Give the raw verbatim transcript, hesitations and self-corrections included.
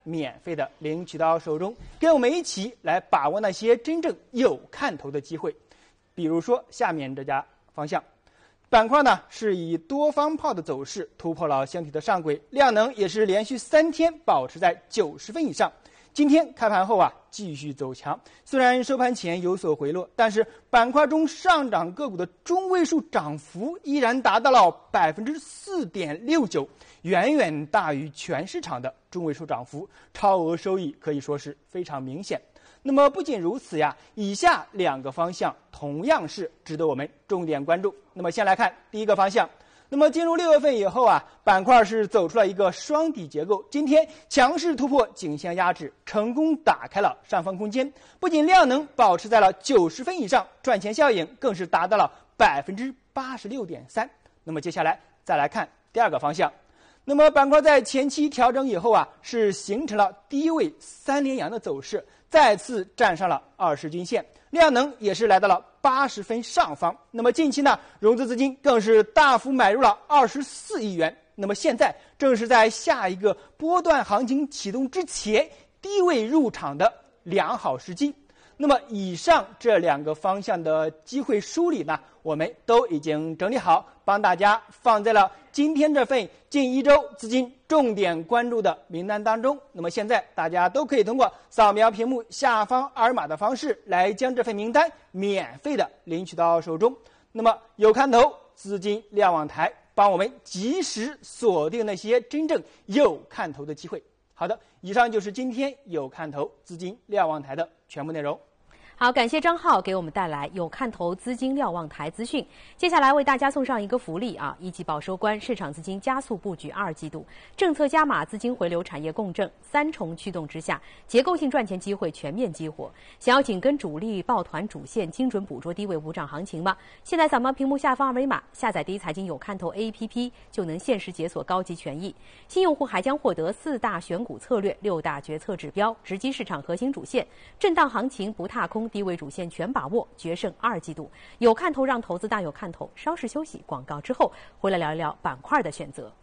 免费的领取到手中，跟我们一起来把握那些真正有看头的机会。比如说下面这家方向板块呢，是以多方炮的走势突破了箱体的上轨，量能也是连续三天保持在九十分以上。今天开盘后啊，继续走强，虽然收盘前有所回落，但是板块中上涨个股的中位数涨幅依然达到了百分之四点六九，远远大于全市场的中位数涨幅，超额收益可以说是非常明显。那么不仅如此呀，以下两个方向同样是值得我们重点关注。那么先来看第一个方向。那么进入六月份以后啊，板块是走出了一个双底结构，今天强势突破颈线压制，成功打开了上方空间，不仅量能保持在了九十分以上，赚钱效应更是达到了百分之八十六点三。那么接下来再来看第二个方向。那么板块在前期调整以后啊，是形成了低位三连阳的走势，再次站上了二十均线，量能也是来到了八十分上方。那么近期呢，融资资金更是大幅买入了二十四亿元。那么现在正是在下一个波段行情启动之前，低位入场的良好时机。那么以上这两个方向的机会梳理呢，我们都已经整理好，帮大家放在了今天这份近一周资金重点关注的名单当中。那么现在大家都可以通过扫描屏幕下方二维码的方式来将这份名单免费的领取到手中。那么有看头资金瞭望台帮我们及时锁定那些真正有看头的机会。好的，以上就是今天有看头资金瞭望台的全部内容。 好，感谢张浩给我们带来有看头资金瞭望台资讯。接下来为大家送上一个福利啊！一季报收官，市场资金加速布局二季度，政策加码，资金回流，产业共振，三重驱动之下，结构性赚钱机会全面激活。想要紧跟主力抱团主线，精准捕捉低位补涨行情吗？现在扫描屏幕下方二维码，下载第一财经有看头 A P P 就能限时解锁高级权益。新用户还将获得四大选股策略、六大决策指标、直击市场核心主线，震荡行情不踏空。低位主线全把握，决胜二季度，有看头让投资大有看头。稍事休息，广告之后回来聊一聊板块的选择。